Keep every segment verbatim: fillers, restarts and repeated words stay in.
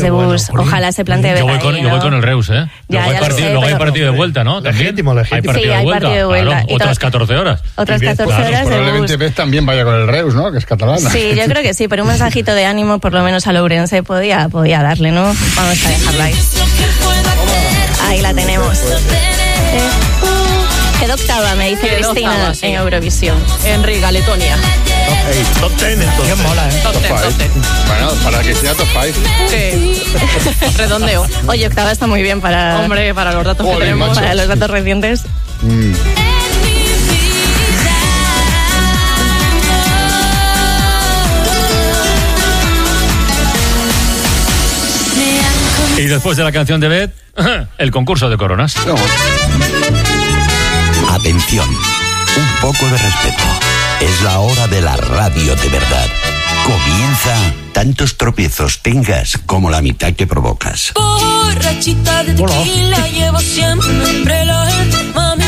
de bus. Bueno, ojalá se plantee yo voy, ahí, con, ¿no? yo voy con el Reus, ¿eh? Ya, luego ya hay partido, sé, luego hay pero... partido de vuelta, ¿no? ¿También? Legítimo, legítimo. Hay partido sí, de hay vuelta. partido de vuelta. Claro, Y otras to- catorce horas. Otras catorce claro, horas de Probablemente bus. Beth también vaya con el Reus, ¿no? Que es catalana. Sí, yo creo que sí, pero un mensajito de ánimo, por lo menos a Lourenço, podía, podía darle, ¿no? Vamos a dejarla ahí. Ahí la tenemos. Eh, uh, quedó octava, me dice Quedó Cristina, octava, sí. en Eurovisión. En Riga, Letonia. Top ten, entonces. Qué mola, ¿eh? Top ten, top ten. Bueno, para Cristina top five. Sí. Redondeo. Oye, octava está muy bien para, Hombre, para los datos que Joder, tenemos. macho. para los datos recientes. Mm. Y después de la canción de Beth, el concurso de coronas. No. Atención, un poco de respeto. Es la hora de la radio de verdad. Comienza. Tantos tropiezos tengas como la mitad que provocas. Borrachita de tequila, llevo siempre la mami.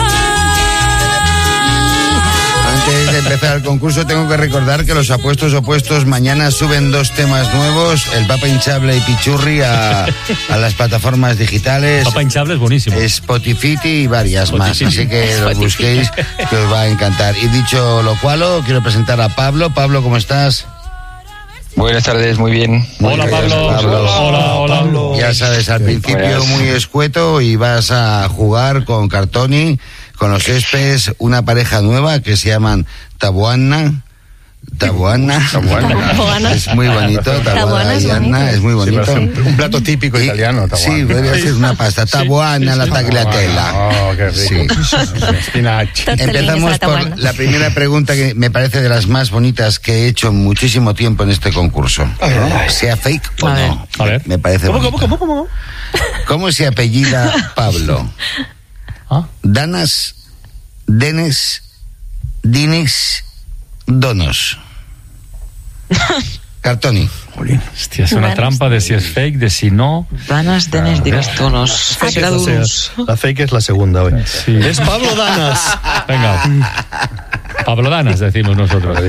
Antes de empezar el concurso tengo que recordar que los apuestos opuestos mañana suben dos temas nuevos, el Papa Hinchable y Pichurri a, a las plataformas digitales. Papa Hinchable es buenísimo. Spotify y varias más, Spotify. así que los busquéis que os va a encantar. Y dicho lo cual, quiero presentar a Pablo. Pablo, ¿cómo estás? Buenas tardes, muy bien. Muy Hola, bien, Pablo. Pablo. Hola, hola. Pablo. Ya sabes, al principio Buenas. muy escueto y vas a jugar con Cartoni, con los Espes, una pareja nueva que se llaman Tabuana. Tabuana. Tabuana. Es muy bonito. Tabuana Tabuana es y Anna, bonito. es muy Sí, bonito. pero es un, un plato típico Y- italiano, tabuana. Sí, podría ser una pasta. Tabuana, la tagliatella. Oh, qué rico. Spinach. Tortellini Empezamos es la por tabuana. la primera pregunta que me parece de las más bonitas que he hecho en muchísimo tiempo en este concurso. Sea fake o A ver. no. A ver. Me parece ¿Cómo, bonito. cómo, cómo, cómo? ¿Cómo se apellida Pablo? Ah. Danas, Denes, Dinis, Donos. Cartoni. Hostia, es una Danas, trampa de si es fake, de si no. Danas, denes, digas tonos. Fake es la, se- la fake es la segunda hoy. Sí. Es Pablo Danas. Venga. Pablo Danas, decimos nosotros.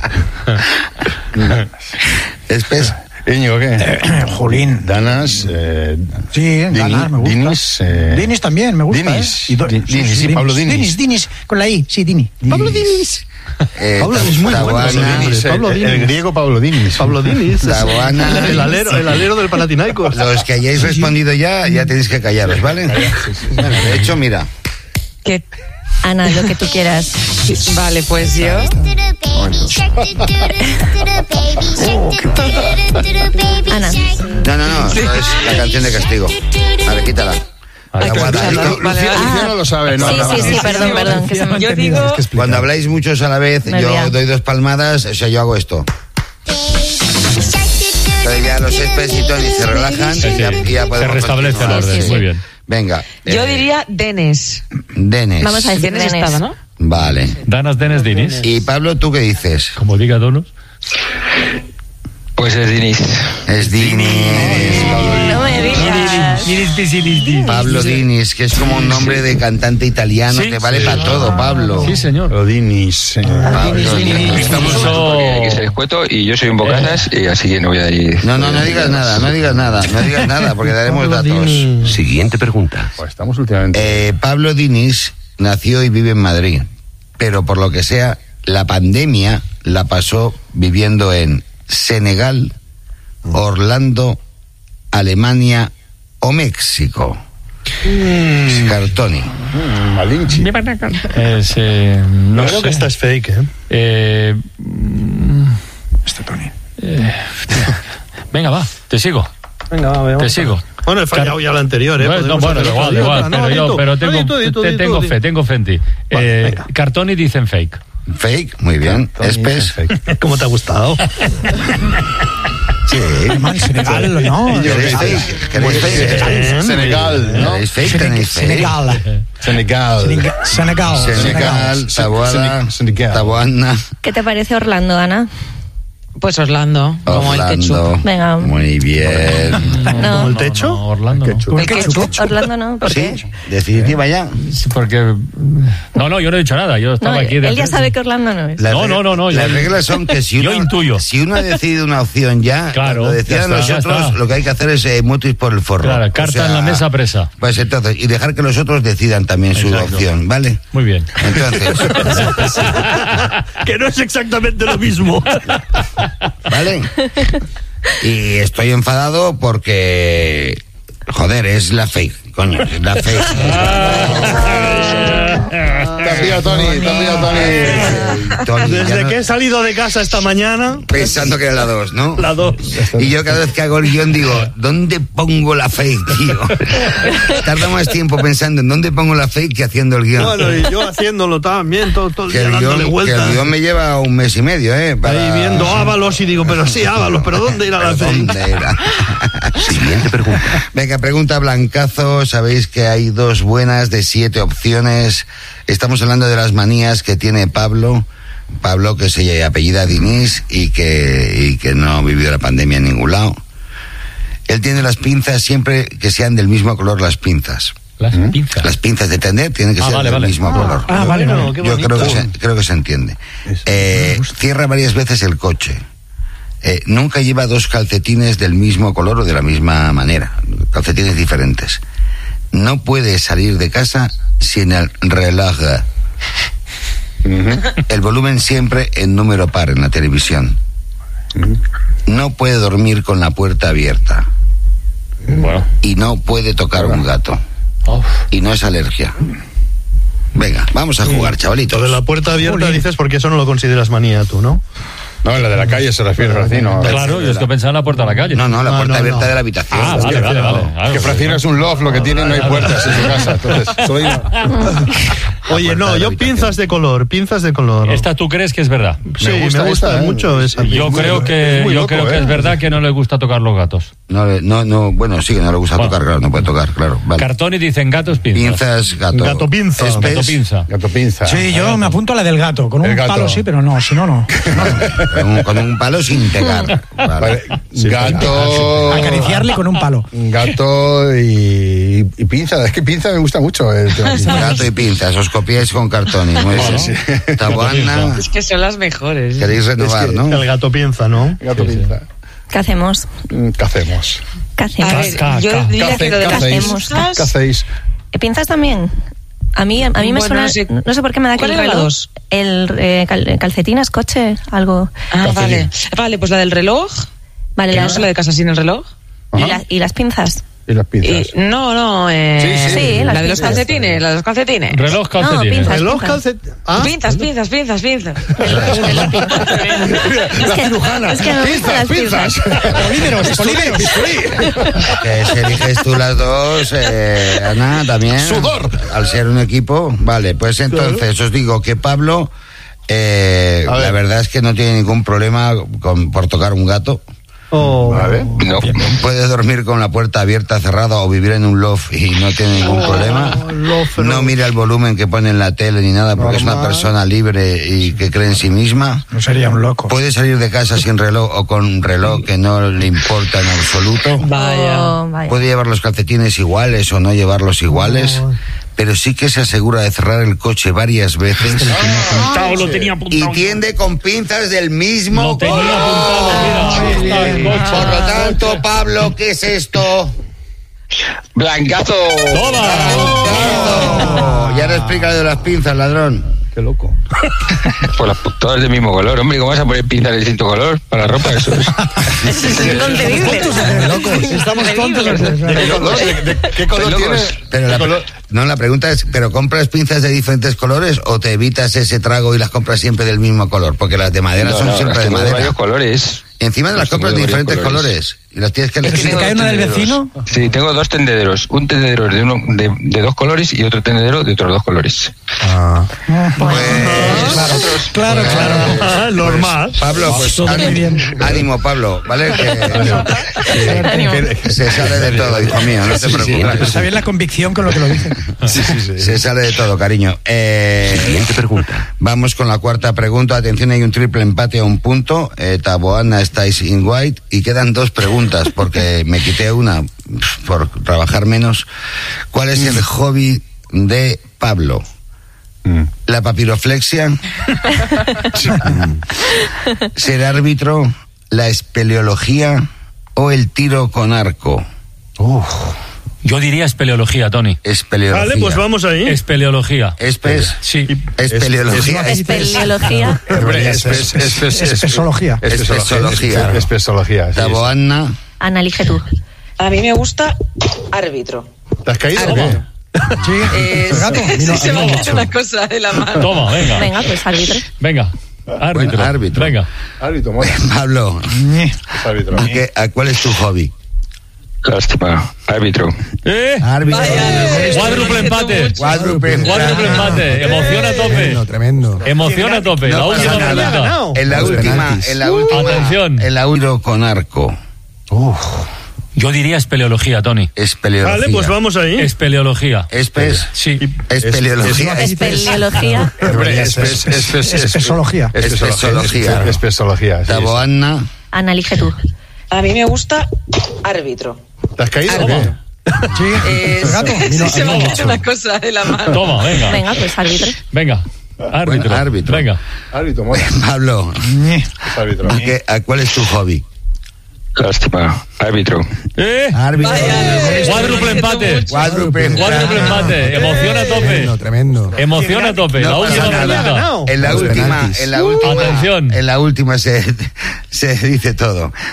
Espes. Íñigo, ¿qué? Eh, Jolín. Danas, eh, Sí, Dini- ganar, me gusta. Dinis, eh, Dinis también, me gusta. Dinis. ¿eh? Y do- Di- Dinis, sí, Pablo Dinis. Dinis, Dinis, con la I, sí, Dini. Pablo Dinis. Eh, Pablo es muy bueno, Tabuana, Pablo Dinis. el, Pablo el Dinis. griego Pablo Dinis. Pablo Dinis. Tabuana. El alero, el alero del Panathinaikos. Los que hayáis respondido ya, ya tenéis que callaros, ¿vale? Bueno, de hecho, mira. ¿Qué? Ana, lo que tú quieras. Vale, pues yo. Ana. No, no, no, eso es la canción de castigo. Vale, quítala. Vale. Aguanta, escucharla. esto- Vale, Luciano, vale. Luciano lo sabe, ¿no? Sí, no, sí, sí, perdón, perdón. Que se me... Yo digo. Cuando habláis muchos a la vez, Me yo olvida. doy dos palmadas, o sea, yo hago esto. Entonces ya los Espes y Tony se relajan Sí, y ya, sí. y ya Se podemos restablece el continuar. orden. sí, sí. Muy bien. Venga. Yo eh, diría Denes. Denes. Vamos a decir Denes Denes. estaba, ¿no? Vale. Danas, Denes, Dinis. Y Pablo, ¿tú qué dices? Como diga Donos. Pues es Dinis. Es Dinis. No me digas. Dinis, Dinis, Dinis. Pablo Dinis, que es como un nombre de cantante italiano, Sí, te vale sí. para todo, Pablo. Sí, señor. Pablo Dinis. eh, Pablo Dinis. Estamos Porque hay que ser escueto y yo soy un bocazas y así que no voy a ir. No, no, no digas nada, no digas nada, no digas nada, porque daremos datos. Siguiente pregunta. Pues estamos últimamente. Eh, Pablo Dinis nació y vive en Madrid, pero por lo que sea, la pandemia la pasó viviendo en Senegal, Orlando, Alemania o México. Cartoni. Mm, Malinchi. Es, eh, no Yo creo sé. que esta es fake, ¿eh? Eh, mm, Este Tony. eh, venga, va, te sigo. Venga, va, Te vamos. sigo. Bueno, he fallado ya la anterior, ¿eh? Bueno, no, Podemos bueno, hacer igual, otra. igual, No, pero di yo tú, pero no, tengo, di tú, di tú, te- di tú, tengo di. fe, tengo fe en ti. Vale, Eh, venga. Cartoni dicen fake. Fake, muy bien. Espes. ¿Cómo te ha gustado? Sí. Man, Senegal, ¿no? ¿Queréis fake? ¿Queréis fake? Senegal, ¿no? ¿Queréis fake? ¿Tenéis fake? Senegal. Senegal. Senegal. Senegal. Senegal, Tabuada, Senegal. Tabuana. ¿Qué te parece Orlando, Ana? Pues Orlando, como el ketchup. Orlando. Venga. Muy bien. No. ¿Como el techo? No, Orlando. El no. ketchup. El ketchup. Orlando no, ¿por qué? ¿Sí? ¿Definitiva ya? Sí, porque. No, no, yo no he dicho nada. Yo No, estaba aquí. él de ya sabe que Orlando no es. Las No, reg- no, no, no, Las yo- reglas son que si yo uno, intuyo. si uno ha decidido una opción ya, Claro, lo decidan ya los está, ya otros, está. lo que hay que hacer es eh, mutuis por el forro. Claro, O carta sea, en la mesa presa. Pues entonces, y dejar que los otros decidan también su Exacto. opción, ¿vale? Muy bien. Entonces, Que no es exactamente lo mismo. ¿vale? Y estoy enfadado porque, joder, es la fake, coño, es la fake. Te has pillado, Tony, te has pillado, Tony. Tony, ya Desde no- que he salido de casa esta mañana, Pensando que era la dos, ¿no? la dos. Y yo cada vez que hago el guión digo, ¿dónde pongo la fake, tío? Tarda más tiempo pensando en dónde pongo la fake que haciendo el guión. Bueno, y yo haciéndolo también, todo, todo el que, día el dándole guión, que vueltas. el guión me lleva un mes y medio, ¿eh? Para- Ahí viendo Ábalos y digo, pero sí, Ábalos, pero ¿dónde irá la ¿Pero fake? dónde era? Siguiente pregunta. Venga, pregunta Blancazo. Sabéis que hay dos buenas de siete opciones. Estamos hablando de las manías que tiene Pablo. Pablo, que se apellida Diniz y que, y que no vivió la pandemia en ningún lado. Él tiene las pinzas siempre que sean del mismo color las pinzas. Las pinzas. Las pinzas de tender tienen que Ah, ser vale, del vale. mismo Ah, color. ah, vale, Bueno, vale. qué Yo bonito. creo que, se, creo que se entiende. Eh, cierra varias veces el coche. Eh, nunca lleva dos calcetines del mismo color o de la misma manera. Calcetines diferentes. No puede salir de casa sin el reloj. El volumen siempre en número par en la televisión. No puede dormir con la puerta abierta. Bueno. Y no puede tocar un gato. Uf. Y no es alergia. Venga, vamos a jugar, chavalitos. Lo de la puerta abierta dices porque eso no lo consideras manía tú, ¿no? No, la de la calle se refiere, Francino. Claro, yo es que pensaba en la puerta de la calle. No, no, la Ah, puerta no, abierta no. de la habitación. Ah, vale, vale, vale. Que Francino es un loft, lo que tiene no hay puertas en su casa. Entonces, soy... Oye, puerta no, de la yo habitación. pinzas de color, pinzas de color. Esta tú crees que es verdad. Sí, me gusta gusta, esta, ¿eh? mucho esa. Yo muy- creo que muy yo loco, creo que ¿eh? es verdad que no le gusta tocar los gatos. No, le- no, no, bueno, sí que no le gusta Bueno. tocar, claro, no puede tocar, claro. Vale. Cartón y dicen gatos pinzas. Pinzas, gato. Gato pinza. Espes, Gato pinza. Gato pinza. Sí, yo me apunto a la del gato. Con El un gato. palo sí, pero no, si no, no. Con un, con un palo sin pegar. Vale. Vale, gato... Acariciarle con un palo. Gato y, y pinza. Es que pinza me gusta mucho. El tema pinza. Gato y pinzas, os copiáis con cartón. Y muy bien. Tabuana, Es que son las mejores. queréis renovar, Es que ¿no? El gato pienza, ¿no? Gato Sí, sí. pinza. ¿Qué hacemos? Mm, ¿Qué hacemos? ¿Qué hacemos? A ver, Ca- yo ca- diría ¿Qué que lo de hace- las qué hacéis? pinzas... ¿Qué hacéis? ¿Pinzas también? A mí, a mí me Bueno, suena, no sé. no sé por qué me da que ¿Cuál el era la reloj, dos? el eh, cal- calcetines, coche, algo. Ah, vale. Vale, pues la del reloj. Vale, Que la- no es la de casa sin el reloj. y, Ajá. la- y las pinzas. Y las Y, pinzas. no, no, eh, Sí, sí. Sí, la las de los pinzas. calcetines, la de los calcetines. Reloj calcetines. pinzas. Reloj calcet... Ah, Pinzas, pinzas, pinzas, pinzas. Es que, es que me gustan las pinzas. Polímeros, polímeros. Que si eliges tú las dos, eh, Ana, también. Sudor. Al ser un equipo. Vale, pues entonces os digo que Pablo, eh, A ver. la verdad es que no tiene ningún problema con, por tocar un gato. Oh. Vale. No. Puede dormir con la puerta abierta, cerrada o vivir en un loft y no tiene ningún Oh, problema. loft, No loft. mira el volumen que pone en la tele ni nada porque es una Normal. persona libre y que cree en sí misma. No sería un loco. Puede salir de casa sin reloj o con un reloj que no le importa en absoluto. Vaya. Oh, vaya. Puede llevar los calcetines iguales o no llevarlos iguales, pero sí que se asegura de cerrar el coche varias veces Lo tenía y tiende con pinzas del mismo Lo tenía color. apuntado, mira. Ahí está el coche. Por lo tanto, Pablo, ¿qué es esto? Blancazo. ¡Toma! Oh, y ahora explica lo de las pinzas, ladrón. Qué loco. Pues las todas del mismo color. Hombre, ¿cómo vas a poner pinzas de distinto color para la ropa? Eso es. Es inconcebible. Estamos tontos. ¿De qué color, de- de qué color Locos. tiene? Pero ¿Qué la, color? no, la pregunta es, ¿pero compras pinzas de diferentes colores o te evitas ese trago y las compras siempre del mismo color? Porque las de madera No, son no, siempre las de tengo de madera. varios colores. Encima de las Las tengo compras de de varios diferentes colores. colores. y las tienes que ¿Pero elegir. si te cae una del vecino? Sí, tengo dos tendederos. Un tendedero de, uno, de, de dos colores y otro tendedero de otros dos colores. Ah. Pues, Claro, claro, claro. Ah, normal. Pablo, pues Todo muy bien. ánimo, ánimo, Pablo, ¿vale? Que, Ánimo. que se sale de todo, hijo mío, no te preocupes. Está bien la convicción con lo que lo dice. Se sale de todo, cariño. Eh, Siguiente pregunta. vamos con la cuarta pregunta. Atención, hay un triple empate a un punto. Eh, Taboana, estáis in white. Y quedan dos preguntas, porque me quité una por trabajar menos. ¿Cuál es el hobby de Pablo? ¿La papiroflexia? ¿Ser árbitro? ¿La espeleología? ¿O el tiro con arco? Yo diría espeleología, Tony. Espeleología. Vale, pues vamos ahí. Espeleología. Espes. Sí. Espeleología. Espeleología. Hombre, es- es- es- es- Espesología. Espesología. Especiología. sí, sí. Taboana. Ana, elige tú. A mí me gusta árbitro. ¿Te has caído? Toma. o qué? Sí. Es, Gato. si No, se no me mucho. queda una cosa de la mano. Toma, venga. Venga, pues árbitro. Venga. Árbitro. Bueno, árbitro. Venga. Árbitro, mola. Pablo, Ñe. Árbitro. ¿a qué- a ¿cuál es tu hobby? Lástima. Árbitro. ¿Eh? Árbitro. Vaya, Cuádruple empate. Cuádruple. Cuádruple empate. Emoción a tope. Tremendo, tremendo. Emoción a tope. No La pasa última nada. pregunta. En la Los última, penaltis. en la última. Atención. En la última con arco. Yo diría espeleología, Tony. Espeleología. Vale, pues vamos ahí. Espeleología. Espes. Sí. Espeleología. Espeleología. Hombre, es- es- es- es- es- Espesología. Especiología. Especiología. sí, sí. Taboana. Ana, elige tú. A mí me gusta árbitro. ¿Te has caído? o Toma. qué? Sí. Es, Gato. si No, se no me mucho. queda una cosa de la mano. Toma, venga. Venga, pues árbitro. Venga. Árbitro. Bueno, árbitro. Venga. Árbitro, mola. Pablo, Ñe. Árbitro. ¿a qué- a ¿cuál es tu hobby? Lástima. Árbitro. ¿Eh? Árbitro. Vaya, Cuádruple empate. Cuádruple. Cuádruple empate. Emoción a tope. Tremendo, tremendo. Emoción a tope. La No pasa última nada. pregunta. En la Los última, penaltis. en la última, Atención. en la última se, se dice todo.